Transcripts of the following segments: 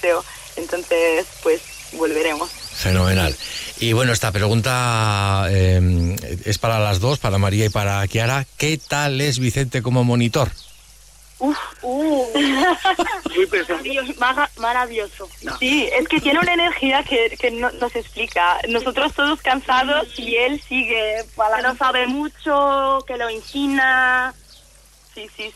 museo. Entonces, pues volveremos. Fenomenal. Y bueno, esta pregunta es para las dos, para María y para Chiara. ¿Qué tal es Vicente como monitor? Muy pesado. Maravilloso. No. Sí, es que tiene una energía que no se explica. Nosotros todos cansados y él sigue. Que no sabe mucho, que lo ensina. Sí,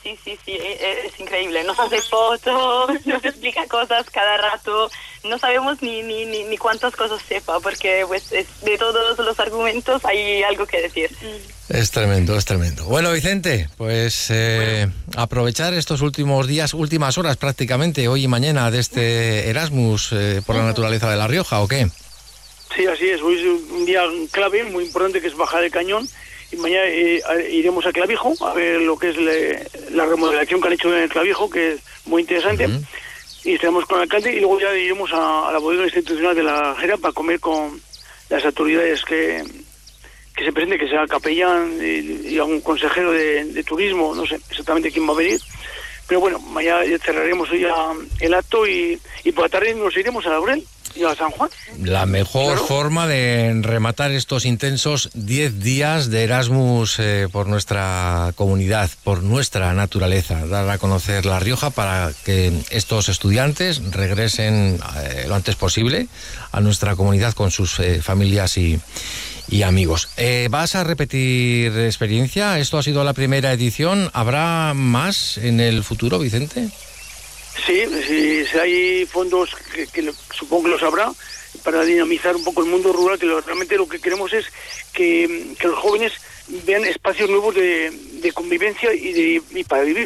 es increíble. Nos hace fotos, nos explica cosas cada rato. No sabemos ni cuántas cosas sepa, porque pues de todos los argumentos hay algo que decir. Es tremendo, es tremendo. Bueno, Vicente, pues aprovechar estos últimos días, últimas horas prácticamente, hoy y mañana, de este Erasmus por la naturaleza de La Rioja, ¿o qué? Sí, así es. Hoy es un día clave, muy importante, que es Bajada del Cañón. Y mañana iremos a Clavijo a ver lo que es la remodelación que han hecho en el Clavijo, que es muy interesante. Uh-huh. Y estaremos con el alcalde y luego ya iremos a la bodega institucional de la Jera para comer con las autoridades que se presenten, que sea el capellán y algún consejero de turismo, no sé exactamente quién va a venir. Pero bueno, mañana ya cerraremos ya el acto y por la tarde nos iremos a Laurel y a San Juan. La mejor forma de rematar estos intensos 10 días de Erasmus por nuestra comunidad, por nuestra naturaleza, dar a conocer La Rioja para que estos estudiantes regresen lo antes posible a nuestra comunidad con sus familias y amigos. ¿Vas a repetir experiencia? Esto ha sido la primera edición. ¿Habrá más en el futuro, Vicente? Sí, si hay fondos que supongo que los habrá para dinamizar un poco el mundo rural, que realmente lo que queremos es que los jóvenes vean espacios nuevos de convivencia y para vivir.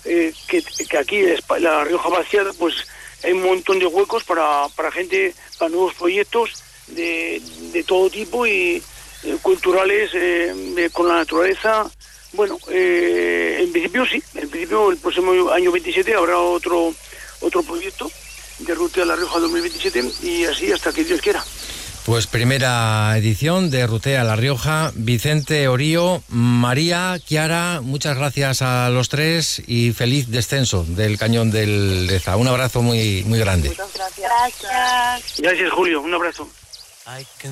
Que aquí La Rioja vaciada, pues hay un montón de huecos para gente, para nuevos proyectos de todo tipo y culturales con la naturaleza. Bueno, en principio sí, el próximo año 27 habrá otro proyecto de Rutea La Rioja 2027 y así hasta que Dios quiera. Pues primera edición de Rutea La Rioja. Vicente Orío, María, Chiara, muchas gracias a los tres y feliz descenso del Cañón del Leza. Un abrazo muy, muy grande. Muchas gracias. Gracias, Julio, un abrazo.